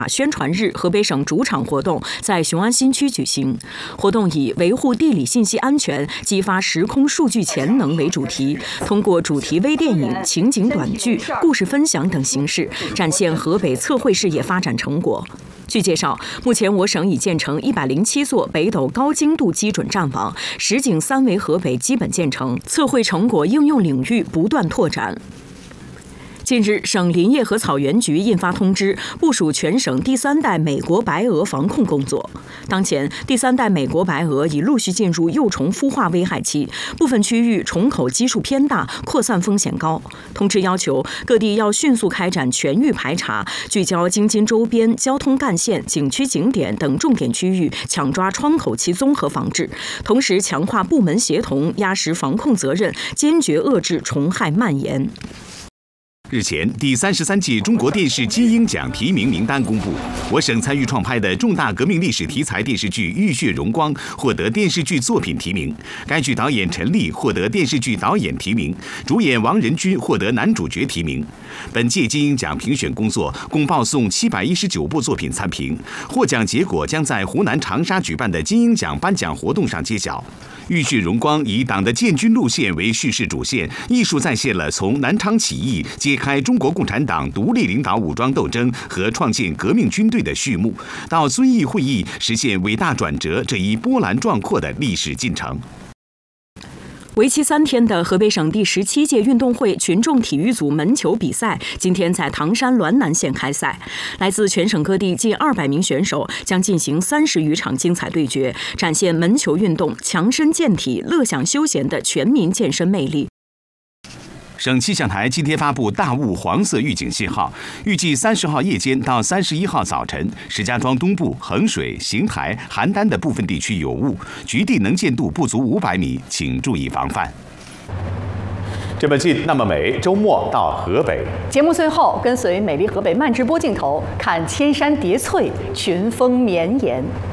宣传日河北省主场活动在雄安新区举行。活动以维护地理信息安全、激发时空数据潜能为主题，通过主题微电影、情景短剧、故事分享等形式，展现河北测绘事业发展成果。据介绍，目前我省已建成107座北斗高精度基准站网，实景3维河北基本建成，测绘成果应用领域不断拓展。近日，省林业和草原局印发通知，部署全省第3代美国白鹅防控工作。当前，第3代美国白鹅已陆续进入幼虫孵化危害期，部分区域虫口基数偏大，扩散风险高。通知要求各地要迅速开展全域排查，聚焦京津周边交通干线、景区景点等重点区域，抢抓窗口期综合防治，同时强化部门协同，压实防控责任，坚决遏制虫害蔓延。 日前，第33届中国电视金鹰奖提名名单公布，我省参与创拍的重大革命历史题材电视剧《浴血荣光》获得电视剧作品提名，该剧导演陈立获得电视剧导演提名，主演王仁君获得男主角提名。本届金鹰奖评选工作共报送719部作品参评，获奖结果将在湖南长沙举办的金鹰奖颁奖活动上揭晓。浴血荣光以党的建军路线为叙事主线，艺术再现了从南昌起义揭开中国共产党独立领导武装斗争和创建革命军队的序幕，到遵义会议实现伟大转折这一波澜壮阔的历史进程。 为期3天的河北省第17届运动会群众体育组门球比赛，今天在唐山滦南县开赛。来自全省各地近200名选手将进行30余场精彩对决，展现门球运动强身健体、乐享休闲的全民健身魅力。 省气象台今天发布大雾黄色预警信号，预计30号夜间到31号早晨，石家庄东部、衡水、邢台、邯郸的部分地区有雾，局地能见度不足500米，请注意防范。 这么近那么美，周末到河北。 节目最后，跟随美丽河北慢直播镜头，看千山叠翠，群峰绵延。